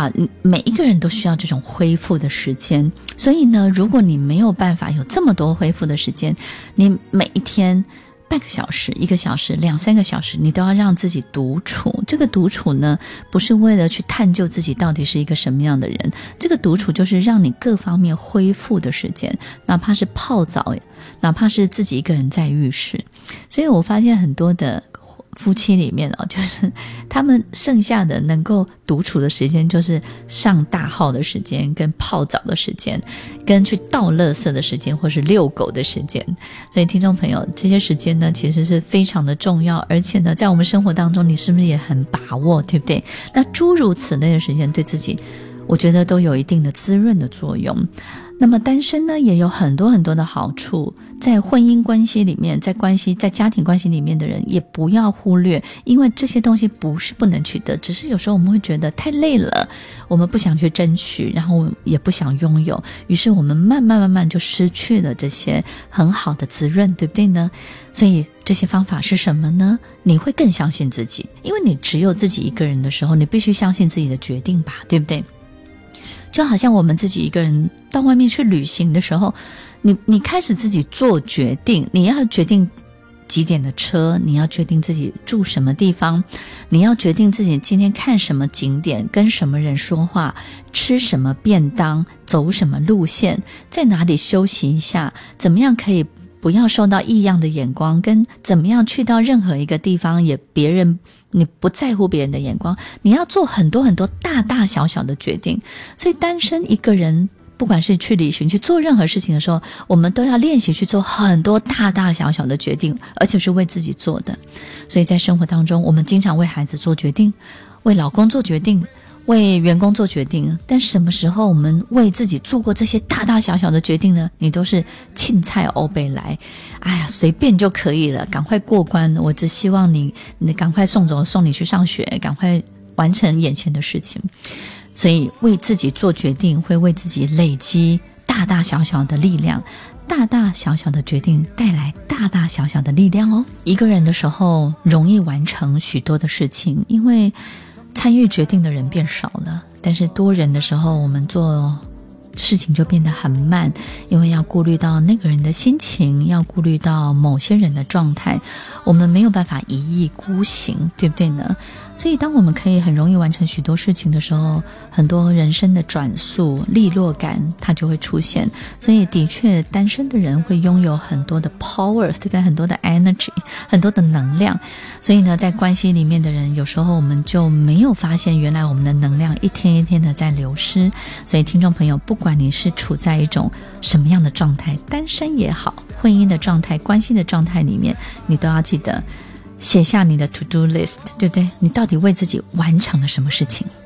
话，每一个人都需要这种恢复的时间。所以呢，如果你没有办法有这么多恢复的时间，你每一天半个小时、1个小时、2、3个小时，你都要让自己独处。这个独处呢，不是为了去探究自己到底是一个什么样的人，这个独处就是让你各方面恢复的时间，哪怕是泡澡，哪怕是自己一个人在浴室。所以我发现很多的夫妻里面就是他们剩下的能够独处的时间，就是上大号的时间，跟泡澡的时间，跟去倒垃圾的时间，或是遛狗的时间。所以听众朋友，这些时间呢其实是非常的重要，而且呢在我们生活当中你是不是也很把握，对不对？那诸如此类的时间对自己我觉得都有一定的滋润的作用。那么单身呢也有很多很多的好处，在婚姻关系里面，在家庭关系里面的人也不要忽略，因为这些东西不是不能取得，只是有时候我们会觉得太累了，我们不想去争取，然后也不想拥有，于是我们慢慢就失去了这些很好的滋润，对不对呢？所以这些方法是什么呢？你会更相信自己，因为你只有自己一个人的时候，你必须相信自己的决定吧，对不对？就好像我们自己一个人到外面去旅行的时候，你开始自己做决定，你要决定几点的车，你要决定自己住什么地方，你要决定自己今天看什么景点，跟什么人说话，吃什么便当，走什么路线，在哪里休息一下，怎么样可以不要受到异样的眼光，跟怎么样去到任何一个地方你不在乎别人的眼光，你要做很多很多大大小小的决定。所以单身一个人不管是去旅行去做任何事情的时候，我们都要练习去做很多大大小小的决定，而且是为自己做的。所以在生活当中，我们经常为孩子做决定，为老公做决定，为员工做决定，但什么时候我们为自己做过这些大大小小的决定呢？你都是青菜欧北来，哎呀随便就可以了，赶快过关，我只希望你赶快送你去上学，赶快完成眼前的事情。所以为自己做决定会为自己累积大大小小的力量，大大小小的决定带来大大小小的力量哦。一个人的时候容易完成许多的事情，因为参与决定的人变少了，但是多人的时候我们做事情就变得很慢，因为要顾虑到那个人的心情，要顾虑到某些人的状态，我们没有办法一意孤行，对不对呢？所以当我们可以很容易完成许多事情的时候，很多人生的转速利落感它就会出现。所以的确单身的人会拥有很多的 power， 对不对？很多的 energy， 很多的能量。所以呢在关系里面的人，有时候我们就没有发现原来我们的能量一天一天的在流失。所以听众朋友，不管你是处在一种什么样的状态，单身也好，婚姻的状态，关系的状态里面，你都要记得写下你的 to do list， 对不对？你到底为自己完成了什么事情？